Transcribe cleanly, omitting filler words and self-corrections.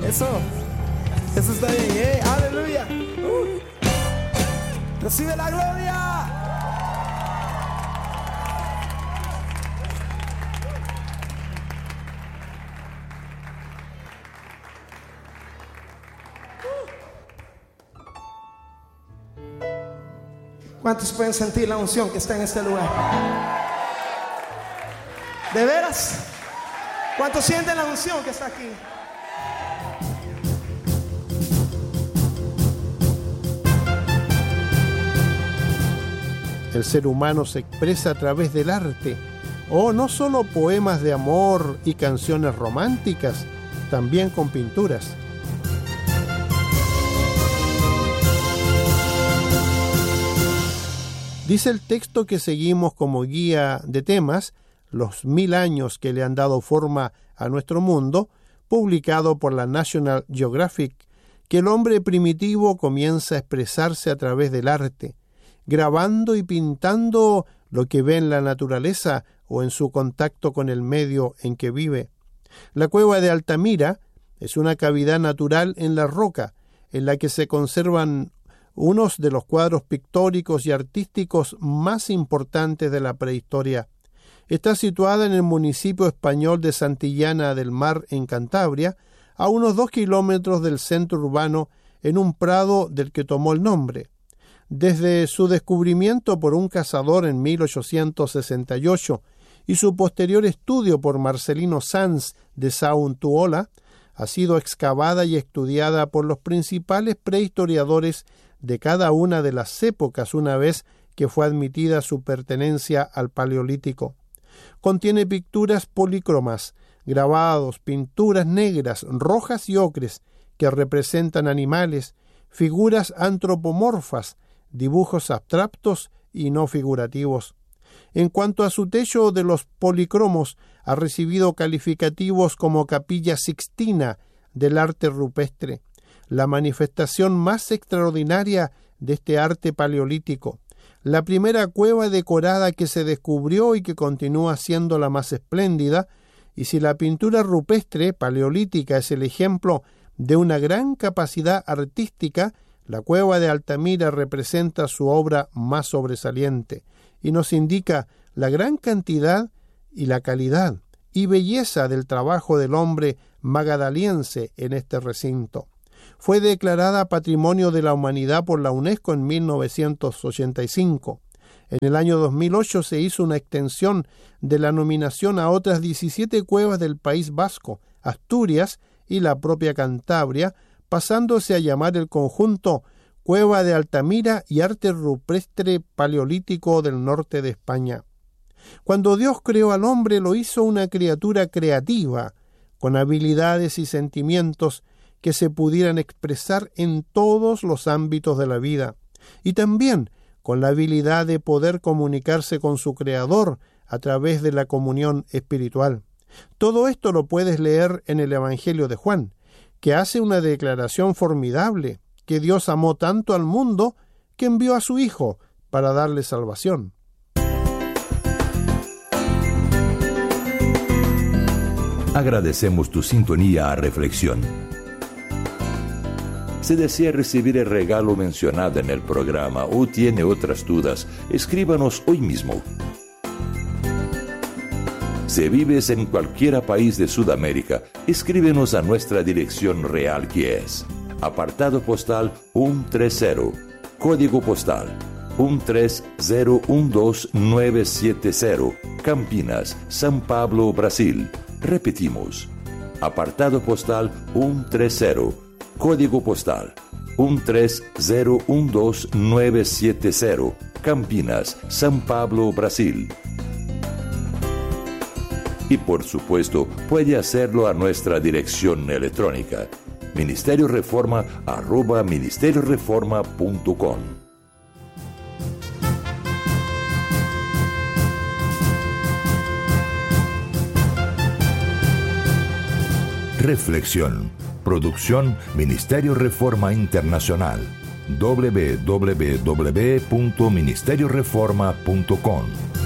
Eso está bien, aleluya. Recibe la gloria. ¿Cuántos pueden sentir la unción que está en este lugar? ¿De veras? ¿Cuántos sienten la unción que está aquí? El ser humano se expresa a través del arte, no solo poemas de amor y canciones románticas, también con pinturas. Dice el texto que seguimos como guía de temas, los 1000 años que le han dado forma a nuestro mundo, publicado por la National Geographic, que el hombre primitivo comienza a expresarse a través del arte, grabando y pintando lo que ve en la naturaleza o en su contacto con el medio en que vive. La cueva de Altamira es una cavidad natural en la roca, en la que se conservan unos de los cuadros pictóricos y artísticos más importantes de la prehistoria. Está situada en el municipio español de Santillana del Mar, en Cantabria, a unos 2 kilómetros del centro urbano, en un prado del que tomó el nombre. Desde su descubrimiento por un cazador en 1868 y su posterior estudio por Marcelino Sanz de Sauntuola, ha sido excavada y estudiada por los principales prehistoriadores de cada una de las épocas una vez que fue admitida su pertenencia al Paleolítico. Contiene pinturas polícromas, grabados, pinturas negras, rojas y ocres que representan animales, figuras antropomorfas, dibujos abstractos y no figurativos. En cuanto a su techo de los policromos, ha recibido calificativos como Capilla Sixtina del arte rupestre, la manifestación más extraordinaria de este arte paleolítico, la primera cueva decorada que se descubrió y que continúa siendo la más espléndida, y si la pintura rupestre paleolítica es el ejemplo de una gran capacidad artística, la cueva de Altamira representa su obra más sobresaliente y nos indica la gran cantidad y la calidad y belleza del trabajo del hombre magadaliense en este recinto. Fue declarada Patrimonio de la Humanidad por la UNESCO en 1985. En el año 2008 se hizo una extensión de la nominación a otras 17 cuevas del País Vasco, Asturias y la propia Cantabria, pasándose a llamar el conjunto Cueva de Altamira y Arte Rupestre Paleolítico del norte de España. Cuando Dios creó al hombre, lo hizo una criatura creativa, con habilidades y sentimientos que se pudieran expresar en todos los ámbitos de la vida, y también con la habilidad de poder comunicarse con su Creador a través de la comunión espiritual. Todo esto lo puedes leer en el Evangelio de Juan, que hace una declaración formidable, que Dios amó tanto al mundo que envió a su Hijo para darle salvación. Agradecemos tu sintonía a Reflexión. Si desea recibir el regalo mencionado en el programa o tiene otras dudas, escríbanos hoy mismo. Si vives en cualquier país de Sudamérica, escríbenos a nuestra dirección real, que es apartado postal 130, código postal 13012970, Campinas, São Paulo, Brasil. Repetimos, apartado postal 130, código postal 13012970, Campinas, São Paulo, Brasil. Y por supuesto, puede hacerlo a nuestra dirección electrónica, ministerioreforma@ministerioreforma.com. Reflexión. Producción Ministerio Reforma Internacional. www.ministerioreforma.com